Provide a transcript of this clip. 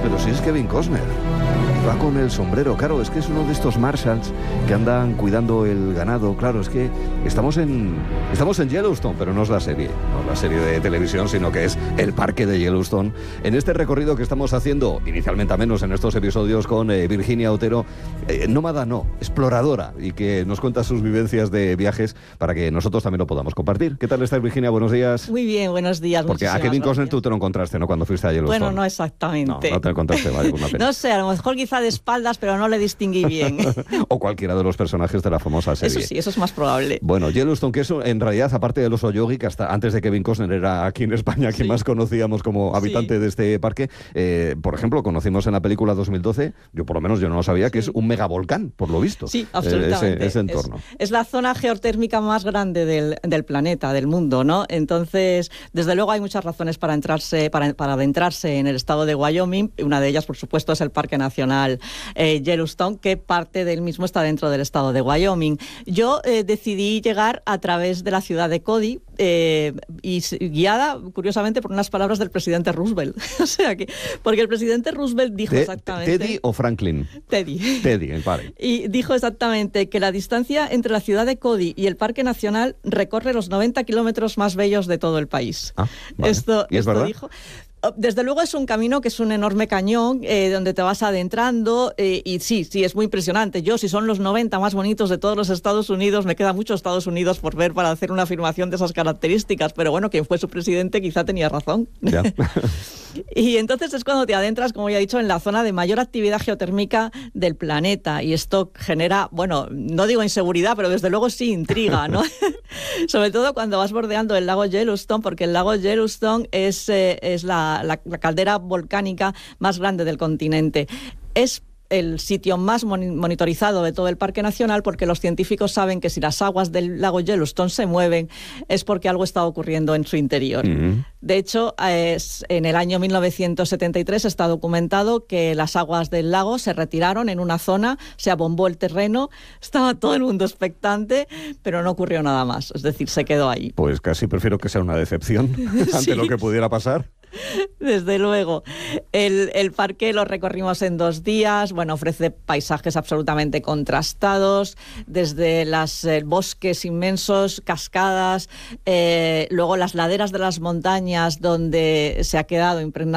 Pero si es Kevin Costner. Va con el sombrero, claro, es que es uno de estos Marshalls que andan cuidando el ganado. Claro, es que estamos en Yellowstone, pero no es la serie de televisión, sino que es el parque de Yellowstone. En este recorrido que estamos haciendo, inicialmente a menos en estos episodios, con Virginia Otero, nómada no, exploradora, y que nos cuenta sus vivencias de viajes para que nosotros también lo podamos compartir. ¿Qué tal estás, Virginia? Buenos días. Muy bien, buenos días. Porque a Kevin Costner tú te lo encontraste, ¿no?, cuando fuiste a Yellowstone. Bueno, no exactamente. No te lo encontraste, vale, una pena. No sé, a lo mejor quizá de espaldas, pero no le distinguí bien. O cualquiera de los personajes de la famosa serie. Eso sí, eso es más probable. Bueno, Yellowstone, que es en realidad, aparte del oso yogi, que hasta antes de Kevin Costner era aquí en España quien más conocíamos como habitante de este parque, por ejemplo, conocimos en la película 2012, yo por lo menos yo no lo sabía, que es un megavolcán, por lo visto. Sí, absolutamente. Ese entorno. Es la zona geotérmica más grande del planeta, del mundo, ¿no? Entonces, desde luego hay muchas razones para adentrarse en el estado de Wyoming. Una de ellas, por supuesto, es el Parque Nacional Yellowstone, que parte del mismo está dentro del estado de Wyoming. Yo decidí llegar a través de la ciudad de Cody, y guiada, curiosamente, por unas palabras del presidente Roosevelt. O sea que, porque el presidente Roosevelt dijo exactamente... ¿Teddy o Franklin? Teddy. Teddy, el padre. Y dijo exactamente que la distancia entre la ciudad de Cody y el Parque Nacional recorre los 90 kilómetros más bellos de todo el país. Ah, vale. ¿Y es verdad? Dijo. Desde luego es un camino que es un enorme cañón donde te vas adentrando y sí, es muy impresionante. Yo, si son los 90 más bonitos de todos los Estados Unidos, me queda mucho Estados Unidos por ver para hacer una afirmación de esas características, pero bueno, quien fue su presidente quizá tenía razón. Ya. Y entonces es cuando te adentras, como ya he dicho, en la zona de mayor actividad geotérmica del planeta, y esto genera, bueno, no digo inseguridad, pero desde luego sí intriga, ¿no? Sobre todo cuando vas bordeando el lago Yellowstone, porque el lago Yellowstone es la caldera volcánica más grande del continente. Es el sitio más monitorizado de todo el Parque Nacional, porque los científicos saben que si las aguas del lago Yellowstone se mueven es porque algo está ocurriendo en su interior. De hecho, en el año 1973 está documentado que las aguas del lago se retiraron en una zona, se abombó el terreno, estaba todo el mundo expectante, pero no ocurrió nada más, es decir, se quedó ahí. Pues casi prefiero que sea una decepción ante lo que pudiera pasar. Desde luego. El parque lo recorrimos en 2 días. Bueno, ofrece paisajes absolutamente contrastados, desde los bosques inmensos, cascadas, luego las laderas de las montañas donde se ha quedado impregnado